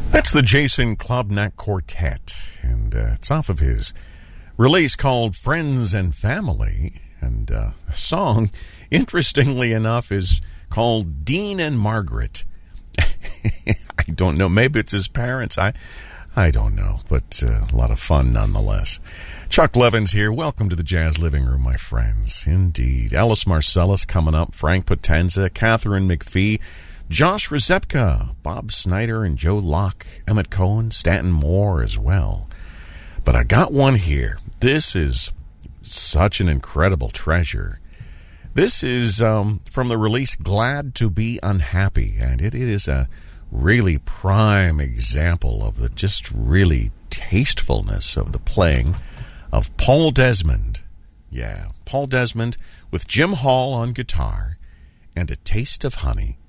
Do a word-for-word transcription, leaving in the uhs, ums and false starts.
That's the Jason Klobnak Quartet, and uh, it's off of his release called Friends and Family, and uh, a song, interestingly enough, is called Dean and Margaret. I don't know, maybe it's his parents, I I don't know, but uh, a lot of fun nonetheless. Chuck Levins here, welcome to the Jazz Living Room, my friends, indeed. Alice Marcellus coming up, Frank Potenza, Catherine McPhee, Josh Rzepka, Bob Snyder, and Joe Locke, Emmett Cohen, Stanton Moore as well. But I got one here. This is such an incredible treasure. This is um, from the release Glad to Be Unhappy, and it, it is a really prime example of the just really tastefulness of the playing of Paul Desmond. Yeah, Paul Desmond with Jim Hall on guitar and A Taste of Honey